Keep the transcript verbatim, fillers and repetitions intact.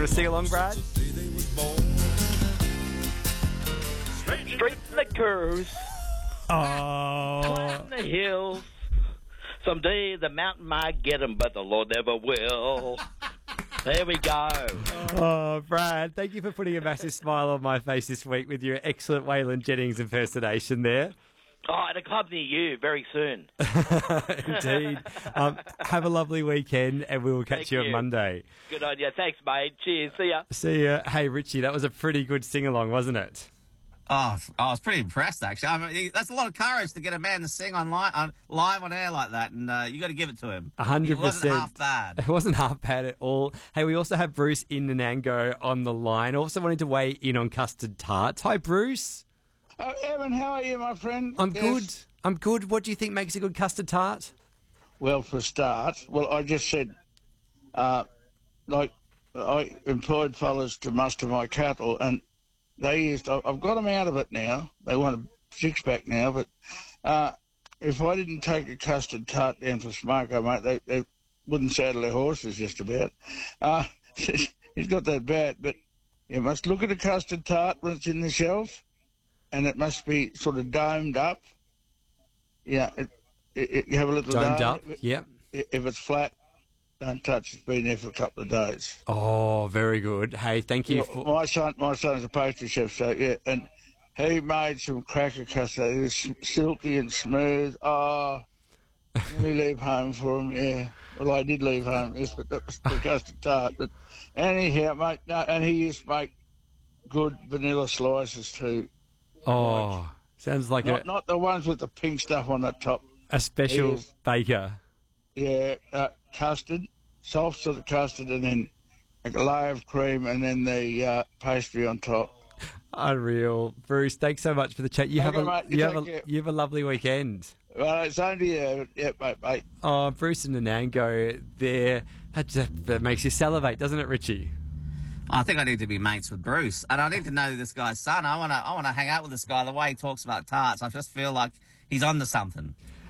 a sing-along, Brad? Straight in the curves, Oh. climb the hills. Someday the mountain might get 'em, but the Lord never will. There we go. Oh, Brad, thank you for putting a massive smile on my face this week with your excellent Waylon Jennings impersonation there. Oh, at a club near you very soon. Indeed. Um, have a lovely weekend, and we will catch Thank you, you. on Monday. Good idea. Thanks, mate. Cheers. See ya. See ya. Hey, Richie, that was a pretty good sing-along, wasn't it? Oh, I was pretty impressed, actually. I mean, that's a lot of courage to get a man to sing on, li- on live on air like that, and uh, you got to give it to him. A hundred It wasn't percent. half bad. It wasn't half bad at all. Hey, we also have Bruce in Nanango on the line. Also wanted to weigh in on custard tarts. Hi, Bruce. Oh, Evan, how are you, my friend? I'm Yes. good. I'm good. What do you think makes a good custard tart? Well, for a start, well, I just said, uh, like, I employed fellas to muster my cattle, and they used, I- I've got them out of it now. They want a six-pack now, but uh, if I didn't take a custard tart down for Smoko, mate, they, they wouldn't saddle their horses just about. Uh, he's got that bad, but you must look at a custard tart when it's in the shelf, and it must be sort of domed up. Yeah, it, it, it, you have a little Domed dome. up. Yep. If it's flat, don't touch it. It's been there for a couple of days. Oh, very good. Hey, thank you. For... My son, my son's a pastry chef, so yeah, and he made some cracker custard. It was silky and smooth. Oh, let me leave home for him. Yeah, well, I did leave home. Yes, but that was the custard tart. But anyhow, mate, no, and he used to make good vanilla slices too. Oh, sounds like Not a, not the ones with the pink stuff on the top. a special Yes. baker. Yeah, uh, custard, soft sort of custard, and then a layer of cream, and then the uh, pastry on top. Unreal. Bruce, thanks so much for the chat. You Okay, have a mate, you you have take a care. you have a lovely weekend. Well, it's only uh, yeah, mate, mate. Oh, Bruce and Nanango there. That, just- that makes you salivate, doesn't it, Richie? I think I need to be mates with Bruce, and I need to know this guy's son. I want to, I want to hang out with this guy. The way he talks about tarts, I just feel like he's onto something.